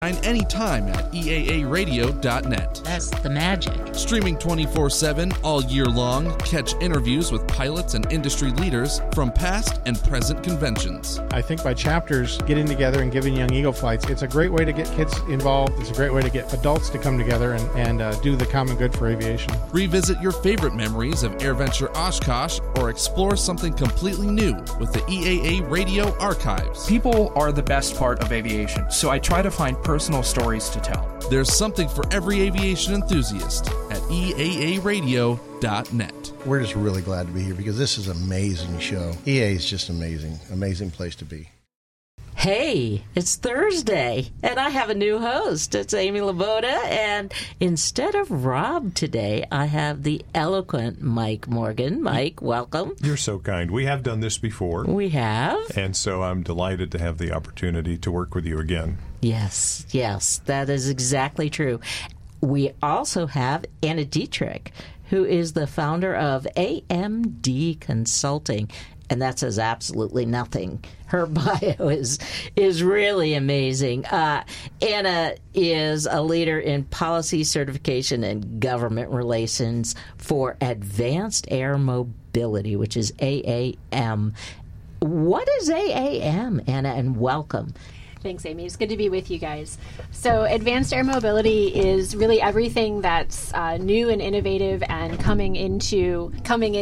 anytime at eaaradio.net. That's the magic. Streaming 24/7 all year long, catch interviews with pilots and industry leaders from past and present conventions. I think by chapters getting together and giving Young Eagle flights, it's a great way to get kids involved. It's a great way to get adults to come together and do the common good for aviation. Revisit your favorite memories of AirVenture Oshkosh or explore something completely new with the EAA Radio Archives. People are the best part of aviation, so I try to find personal stories to tell. There's something for every aviation enthusiast at eaaradio.net. We're just really glad to be here because this is an amazing show. EA is just amazing. Amazing place to be. Hey, it's Thursday, and I have a new host. It's Amy Laboda, and instead of Rob today, I have the eloquent Mike Morgan. Mike, welcome. You're so kind. We have done this before. We have. And so I'm delighted to have the opportunity to work with you again. Yes, that is exactly true. We also have Anna Dietrich, who is the founder of AMD Consulting. And that says absolutely nothing. Her bio is really amazing. Anna is a leader in policy certification and government relations for Advanced Air Mobility, which is AAM. What is AAM, Anna, and welcome. Thanks, Amy. It's good to be with you guys. So Advanced Air Mobility is really everything that's new and innovative and coming into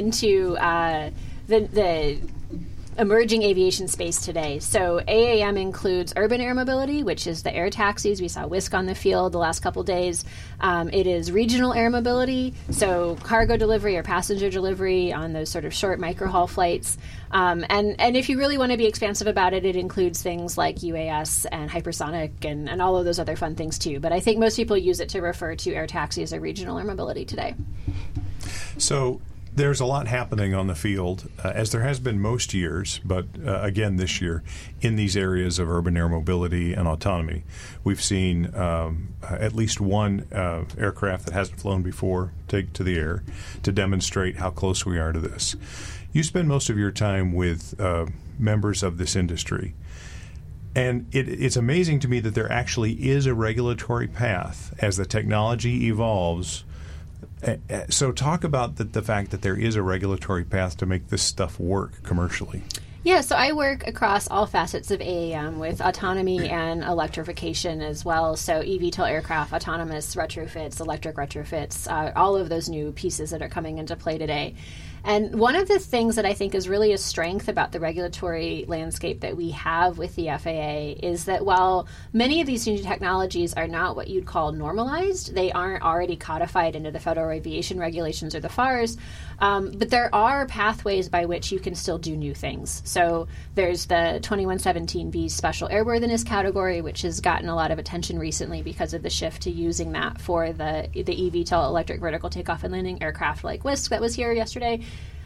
the emerging aviation space today. So AAM includes urban air mobility, which is the air taxis. We saw Wisk on the field the last couple days. It is regional air mobility, so cargo delivery or passenger delivery on those sort of short micro-haul flights. And if you really want to be expansive about it, it includes things like UAS and hypersonic and all of those other fun things too. But I think most people use it to refer to air taxis or regional air mobility today. So there's a lot happening on the field, as there has been most years, but again this year, in these areas of urban air mobility and autonomy. We've seen at least one aircraft that hasn't flown before take to the air to demonstrate how close we are to this. You spend most of your time with members of this industry. And it's amazing to me that there actually is a regulatory path as the technology evolves. So talk about the fact that there is a regulatory path to make this stuff work commercially. Yeah, so I work across all facets of AAM with autonomy and electrification as well. So eVTOL aircraft, autonomous retrofits, electric retrofits, all of those new pieces that are coming into play today. And one of the things that I think is really a strength about the regulatory landscape that we have with the FAA is that while many of these new technologies are not what you'd call normalized, they aren't already codified into the Federal Aviation Regulations or the FARs, but there are pathways by which you can still do new things. So there's the 2117B Special Airworthiness category, which has gotten a lot of attention recently because of the shift to using that for the eVTOL electric vertical takeoff and landing aircraft like Wisk that was here yesterday.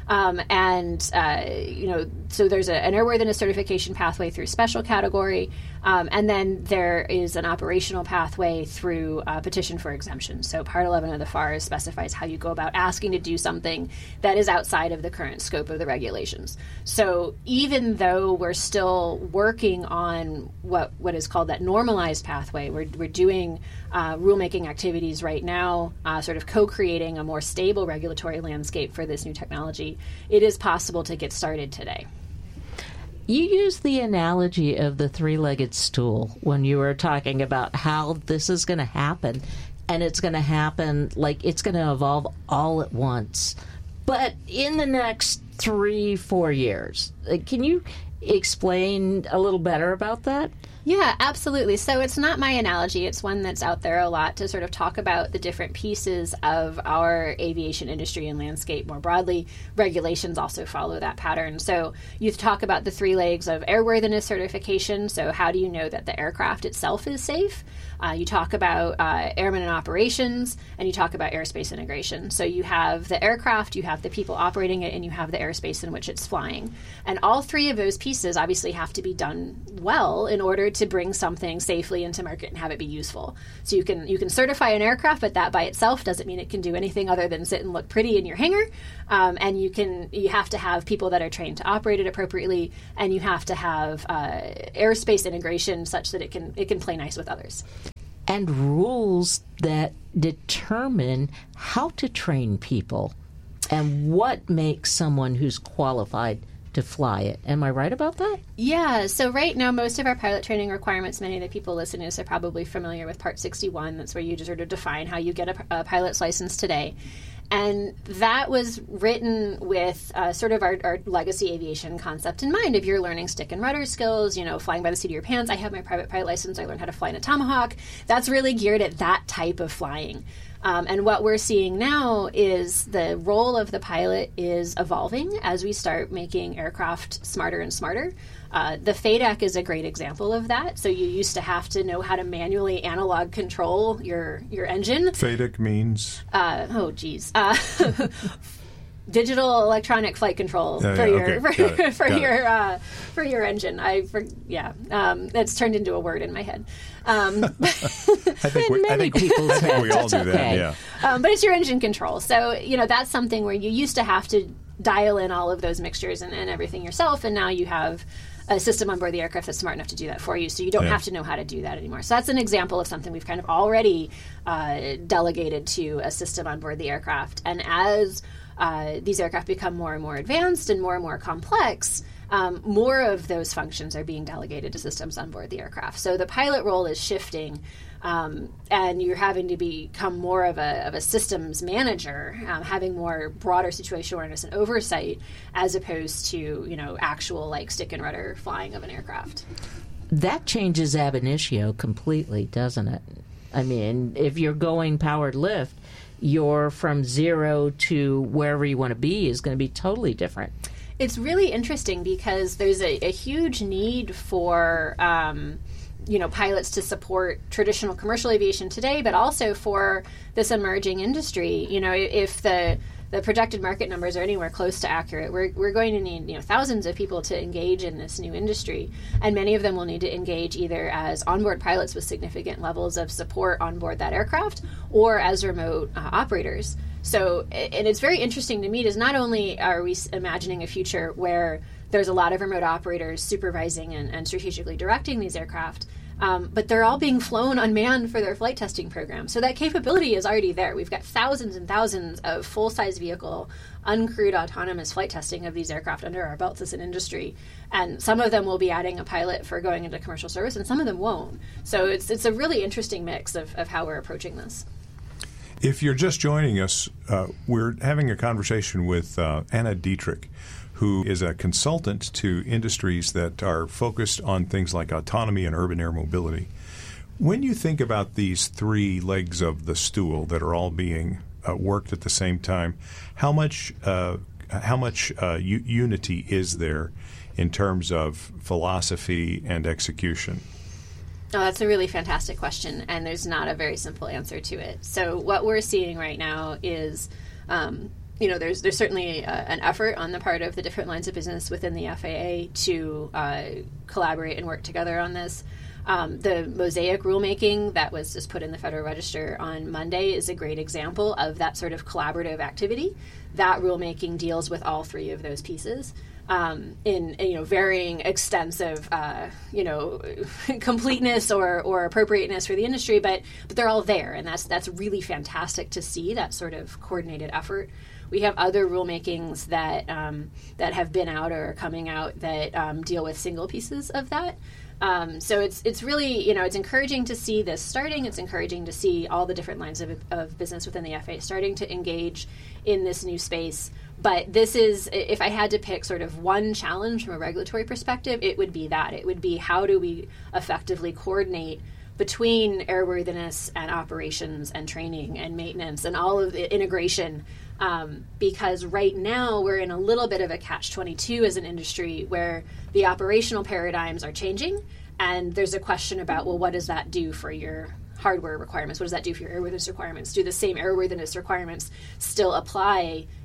So there's an airworthiness certification pathway through special category, and then there is an operational pathway through petition for exemption. So Part 11 of the FARs specifies how you go about asking to do something that is outside of the current scope of the regulations. So even though we're still working on what is called that normalized pathway, we're doing rulemaking activities right now, sort of co-creating a more stable regulatory landscape for this new technology. It is possible to get started today. You used the analogy of the three-legged stool when you were talking about how this is going to happen, and it's going to happen like it's going to evolve all at once. But in the next 3-4 years, can you explain a little better about that? Yeah, absolutely. So it's not my analogy. It's one that's out there a lot to sort of talk about the different pieces of our aviation industry and landscape more broadly. Regulations also follow that pattern. So you talk about the three legs of airworthiness certification. So how do you know that the aircraft itself is safe? You talk about airmen and operations, and you talk about airspace integration. So you have the aircraft, you have the people operating it, and you have the airspace in which it's flying. And all three of those pieces obviously have to be done well in order to bring something safely into market and have it be useful. So you can certify an aircraft, but that by itself doesn't mean it can do anything other than sit and look pretty in your hangar. And you have to have people that are trained to operate it appropriately, and you have to have airspace integration such that it can play nice with others. And rules that determine how to train people and what makes someone who's qualified to fly it. Am I right about that? Yeah, so right now most of our pilot training requirements, many of the people listening to this are probably familiar with Part 61. That's where you sort of define how you get a pilot's license today. And that was written with sort of our legacy aviation concept in mind. If you're learning stick and rudder skills, flying by the seat of your pants, I have my private pilot license, I learned how to fly in a Tomahawk. That's really geared at that type of flying. And what we're seeing now is the role of the pilot is evolving as we start making aircraft smarter and smarter. The FADEC is a great example of that. So you used to have to know how to manually analog control your engine. FADEC means? Digital electronic flight control for your engine. That's turned into a word in my head. I think we all do that. Yeah. But it's your engine control. So that's something where you used to have to dial in all of those mixtures and everything yourself, and now you have a system on board the aircraft that's smart enough to do that for you, so you don't have to know how to do that anymore. So that's an example of something we've kind of already delegated to a system on board the aircraft. And as these aircraft become more and more advanced and more complex, more of those functions are being delegated to systems on board the aircraft. So the pilot role is shifting, and you're having to become more of a systems manager, having more broader situational awareness and oversight, as opposed to actual stick and rudder flying of an aircraft. That changes ab initio completely, doesn't it? I mean, if you're going powered lift, your from zero to wherever you want to be is going to be totally different. It's really interesting because there's a huge need for pilots to support traditional commercial aviation today, but also for this emerging industry. If the projected market numbers are anywhere close to accurate, we're going to need thousands of people to engage in this new industry, and many of them will need to engage either as onboard pilots with significant levels of support on board that aircraft, or as remote operators. So, and it's very interesting to me, is not only are we imagining a future where there's a lot of remote operators supervising and strategically directing these aircraft, but they're all being flown unmanned for their flight testing program. So that capability is already there. We've got thousands and thousands of full-size vehicle, uncrewed autonomous flight testing of these aircraft under our belts as an industry. And some of them will be adding a pilot for going into commercial service, and some of them won't. So it's a really interesting mix of how we're approaching this. If you're just joining us, we're having a conversation with Anna Dietrich, who is a consultant to industries that are focused on things like autonomy and urban air mobility. When you think about these three legs of the stool that are all being worked at the same time, how much unity is there in terms of philosophy and execution? Oh, that's a really fantastic question, and there's not a very simple answer to it. So what we're seeing right now is, there's certainly an effort on the part of the different lines of business within the FAA to collaborate and work together on this. The Mosaic rulemaking that was just put in the Federal Register on Monday is a great example of that sort of collaborative activity. That rulemaking deals with all three of those pieces. In varying extents of completeness or appropriateness for the industry, but they're all there, and that's really fantastic to see that sort of coordinated effort. We have other rulemakings that have been out or are coming out that deal with single pieces of that. So it's really it's encouraging to see this starting. It's encouraging to see all the different lines of business within the FAA starting to engage in this new space. But this is, if I had to pick sort of one challenge from a regulatory perspective, it would be that. It would be, how do we effectively coordinate between airworthiness and operations and training and maintenance and all of the integration? Because right now we're in a little bit of a catch-22 as an industry where the operational paradigms are changing, and there's a question about, well, what does that do for your hardware requirements? What does that do for your airworthiness requirements? Do the same airworthiness requirements still apply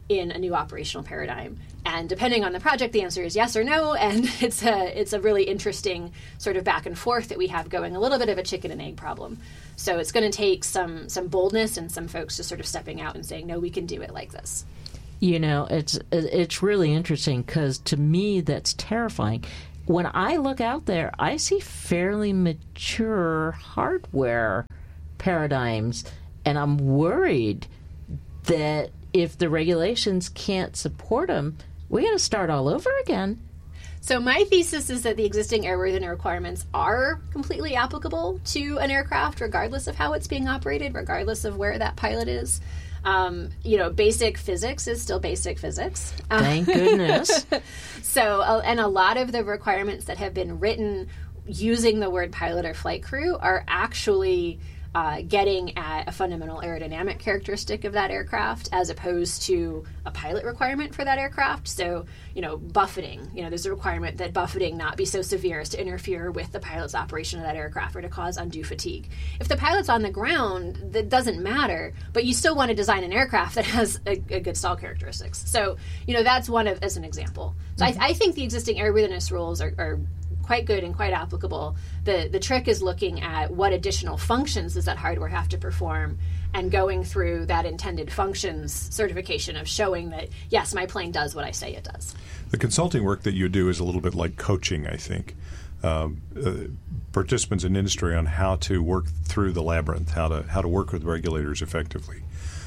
in a new operational paradigm? And depending on the project, the answer is yes or no. And it's a really interesting sort of back and forth that we have going, a little bit of a chicken and egg problem. So it's going to take some boldness and some folks just sort of stepping out and saying, no, we can do it like this. You know, it's really interesting because to me that's terrifying. When I look out there, I see fairly mature hardware paradigms, and I'm worried that if the regulations can't support them, we got to start all over again. So my thesis is that the existing airworthiness requirements are completely applicable to an aircraft, regardless of how it's being operated, regardless of where that pilot is. Basic physics is still basic physics. Thank goodness. So, and a lot of the requirements that have been written using the word pilot or flight crew are actually getting at a fundamental aerodynamic characteristic of that aircraft as opposed to a pilot requirement for that aircraft. So, buffeting, there's a requirement that buffeting not be so severe as to interfere with the pilot's operation of that aircraft or to cause undue fatigue. If the pilot's on the ground, that doesn't matter, but you still want to design an aircraft that has a good stall characteristics. So, that's one as an example. So I think the existing airworthiness rules are quite good and quite applicable. The trick is looking at what additional functions does that hardware have to perform and going through that intended functions certification of showing that, yes, my plane does what I say it does. The consulting work that you do is a little bit like coaching, I think. Participants in industry on how to work through the labyrinth, how to work with regulators effectively.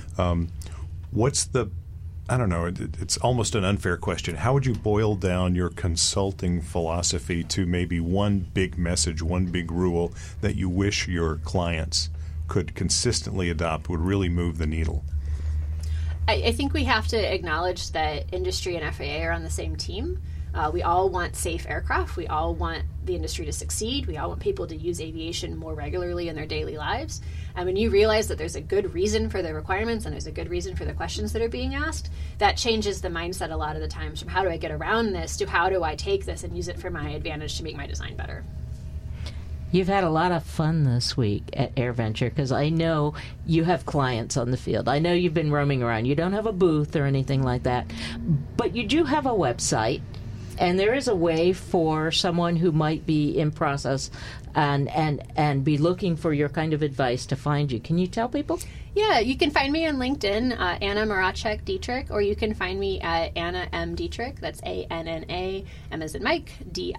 I don't know, it's almost an unfair question. How would you boil down your consulting philosophy to maybe one big message, one big rule that you wish your clients could consistently adopt would really move the needle? I think we have to acknowledge that industry and FAA are on the same team. We all want safe aircraft. We all want the industry to succeed. We all want people to use aviation more regularly in their daily lives. And when you realize that there's a good reason for the requirements and there's a good reason for the questions that are being asked, that changes the mindset a lot of the times from how do I get around this to how do I take this and use it for my advantage to make my design better. You've had a lot of fun this week at AirVenture because I know you have clients on the field. I know you've been roaming around. You don't have a booth or anything like that, but you do have a website. And there is a way for someone who might be in process and be looking for your kind of advice to find you. Can you tell people? Yeah, you can find me on LinkedIn, Anna Maracek Dietrich, or you can find me at Anna M. Dietrich. That's ANNA, M as in Mike,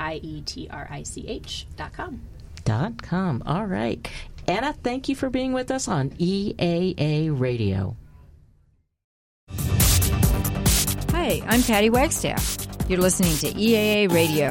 DIETRICH.com. All right. Anna, thank you for being with us on EAA Radio. Hi, I'm Patty Wagstaff. You're listening to EAA Radio.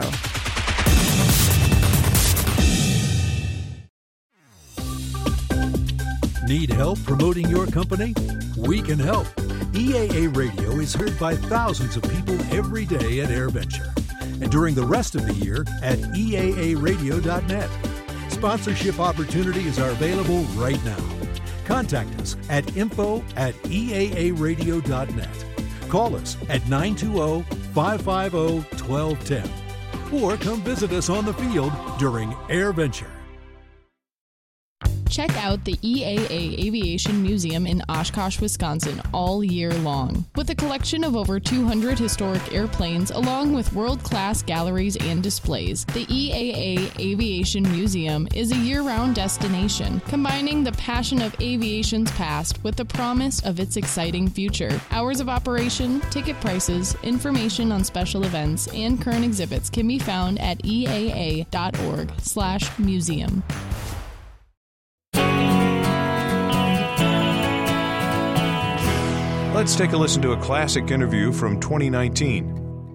Need help promoting your company? We can help. EAA Radio is heard by thousands of people every day at AirVenture and during the rest of the year at EAAradio.net. Sponsorship opportunities are available right now. Contact us at info@EAAradio.net. Call us at 920-550-1210 or come visit us on the field during AirVenture. Check out the EAA Aviation Museum in Oshkosh, Wisconsin all year long. With a collection of over 200 historic airplanes along with world-class galleries and displays, the EAA Aviation Museum is a year-round destination, combining the passion of aviation's past with the promise of its exciting future. Hours of operation, ticket prices, information on special events, and current exhibits can be found at eaa.org/museum. Let's take a listen to a classic interview from 2019.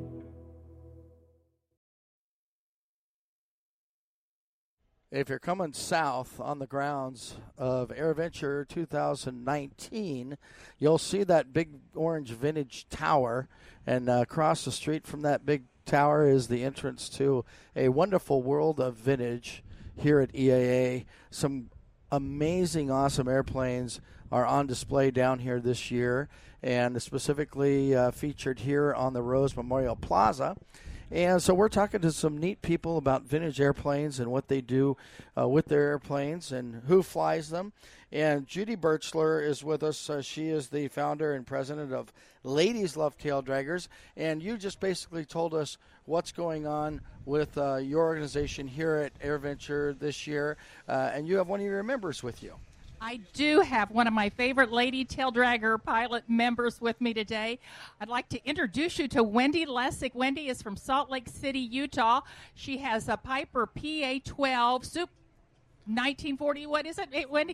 If you're coming south on the grounds of AirVenture 2019, you'll see that big orange vintage tower, and across the street from that big tower is the entrance to a wonderful world of vintage here at EAA. Some amazing, awesome airplanes are on display down here this year, and specifically featured here on the Rose Memorial Plaza. And so we're talking to some neat people about vintage airplanes and what they do with their airplanes and who flies them. And Judy Birchler is with us. She is the founder and president of Ladies Love Tail Draggers. And you just basically told us what's going on with your organization here at AirVenture this year. And you have one of your members with you. I do have one of my favorite Lady Tail Dragger pilot members with me today. I'd like to introduce you to Wendy Lessig. Wendy is from Salt Lake City, Utah. She has a Piper PA-12 Soup 1940. What is it, Wendy?